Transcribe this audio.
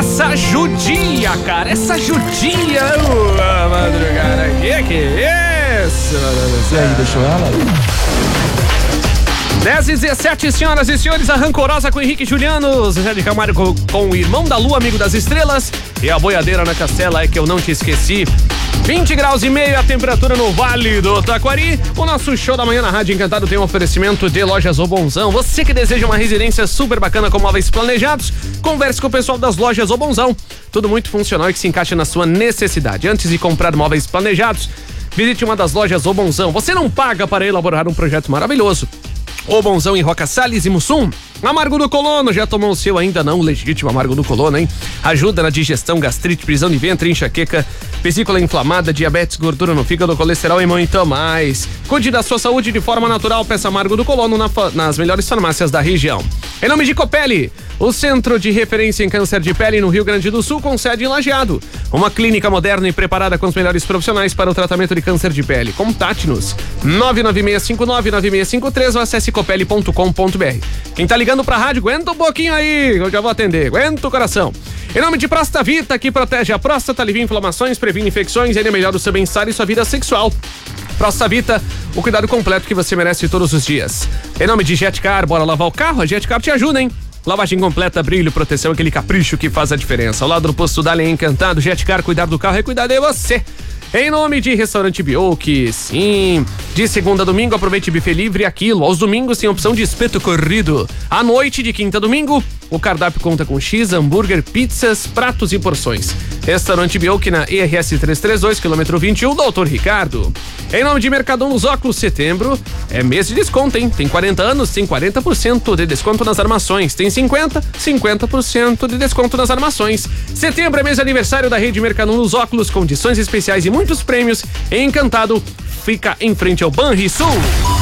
essa judia, cara. Essa judia. Madrugada. Que é isso, E aí, deixou ela? 10h17, senhoras e senhores, a Rancorosa com Henrique Juliano, Zé de Camargo com o Irmão da Lua, Amigo das Estrelas, e a Boiadeira na Castela, é que eu não te esqueci. 20 graus e meio a temperatura no Vale do Taquari. O nosso show da manhã na Rádio Encantado tem um oferecimento de Lojas O Bonzão. Você que deseja uma residência super bacana com móveis planejados, converse com o pessoal das Lojas O Bonzão. Tudo muito funcional e que se encaixa na sua necessidade. Antes de comprar móveis planejados, visite uma das Lojas O Bonzão. Você não paga para elaborar um projeto maravilhoso. O Bonzão em Roca Salles e Mussum. Amargo do Colono, já tomou o seu? Ainda não? Legítimo Amargo do Colono, hein? Ajuda na digestão, gastrite, prisão de ventre, enxaqueca, vesícula inflamada, diabetes, gordura no fígado, colesterol e muito mais. Cuide da sua saúde de forma natural. Peça Amargo do Colono nas melhores farmácias da região. Em nome de Copeli, o centro de referência em câncer de pele no Rio Grande do Sul, com sede em Lajeado. Uma clínica moderna e preparada com os melhores profissionais para o tratamento de câncer de pele. Contate-nos 996599653 ou acesse copeli.com.br. Quem tá ligando pra rádio, aguenta um pouquinho aí, eu já vou atender, aguenta o coração. Em nome de Próstata Vita, que protege a próstata, alivia inflamações, previne infecções e ainda melhora o seu bem-estar e sua vida sexual. Próstata Vita, o cuidado completo que você merece todos os dias. Em nome de Jetcar, bora lavar o carro? A Jetcar te ajuda, hein? Lavagem completa, brilho, proteção, aquele capricho que faz a diferença. Ao lado do posto Dali Encantado, Jetcar, cuidar do carro é cuidar de você. Em nome de Restaurante Bioque, sim. De segunda a domingo, aproveite buffet livre a quilo. Aos domingos tem opção de espeto corrido. À noite, de quinta a domingo, o cardápio conta com X, hambúrguer, pizzas, pratos e porções. Restaurante Bioque na ERS 332, quilômetro 21, Doutor Ricardo. Em nome de Mercadão dos Óculos, setembro é mês de desconto, hein? Tem 40 anos, tem 40% de desconto nas armações. Tem 50% de desconto nas armações. Setembro é mês de aniversário da rede Mercadão dos Óculos, condições especiais e muitos prêmios. Encantado, fica em frente ao Banrisul.